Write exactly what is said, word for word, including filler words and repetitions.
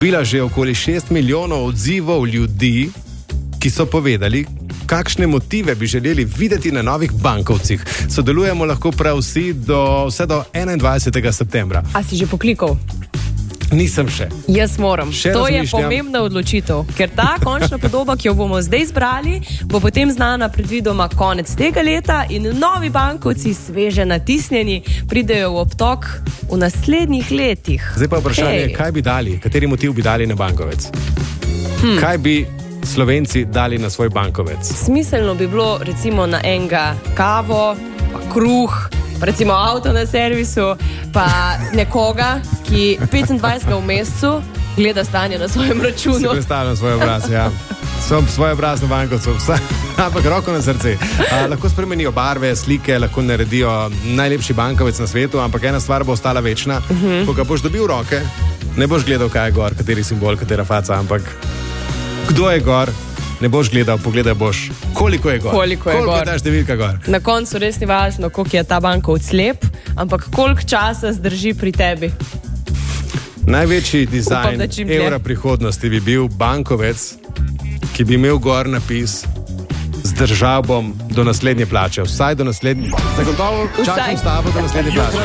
Bila že okoli šest milijonov odzivov ljudi, ki so povedali, kakšne motive bi želeli videti na novih bankovcih. Sodelujemo lahko prav vsi do, vse do enaindvajsetega septembra. A si že poklikal? Nisem še. Jaz moram. Še to je razmišljam. pomembna odločitev, ker ta končna podoba, ki jo bomo zdaj izbrali, bo potem znana predvidoma konec tega leta in novi bankovci, sveže natisnjeni, pridejo v obtok v naslednjih letih. Zdaj pa vprašanje, Hej. kaj bi dali, kateri motiv bi dali na bankovec? Hmm. Kaj bi Slovenci dali na svoj bankovec? Smiselno bi bilo recimo na enega kavo, pa kruh, pa recimo avto na servisu, pa nekoga, ki petindvajsetega v mesecu gleda stanje na svojem Si računu. predstavljam svoj obraz, ja. Som svoj obraz na bankovcu, vsa, ampak roko na srce. A, lahko spremenijo barve, slike, lahko naredijo najlepši bankovec na svetu, ampak ena stvar bo ostala večna. Uh -huh. Ko ga boš dobil v roke, ne boš gledal, kaj je gor, kateri simbol, katera faca, ampak kdo je gor, ne boš gledal, pogledaj boš, koliko je gor. Koliko je koliko gor. je ta številka gor. Na koncu res ni važno, koliko je ta bankovec lep, ampak koliko časa zdrži pri tebi. Največji dizajn Upam, da čim dlje. evra prihodnosti bi bil bankovec, ki bi imel gor napis: zdržal bom do naslednje plače. Vsaj do naslednje. Zagotovo čakam Vsaj. s tabo do naslednje plače.